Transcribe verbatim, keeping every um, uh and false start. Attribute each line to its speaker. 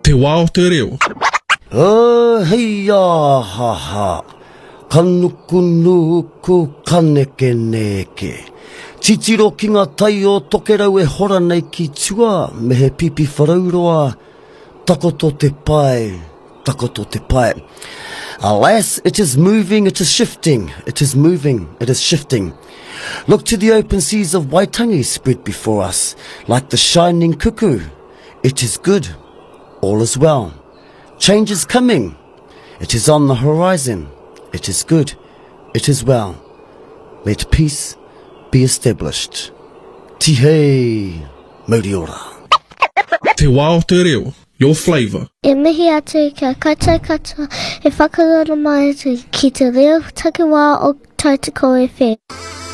Speaker 1: Te wā o te reo.
Speaker 2: Oh, hei a ha ha. Kanuku nuku kaneke neke. Titiro ki ngā tai o tokerau e hora nei ki tua, me he pipi wharauroa. Takoto te pai, takoto te pai. Alas, it is moving, it is shifting, it is moving, it is shifting. Look to the open seas of Waitangi spread before us, like the shining cuckoo. It is good, all is well. Change is coming, it is on the horizon. It is good, it is well. Let peace be established. Tihei, mauri ora.
Speaker 1: Te wā o te reo. Your flavour.
Speaker 3: E mihi atu kia koutou katoa e whakarora mai atu ki te reo takiwā o Tautoko F M.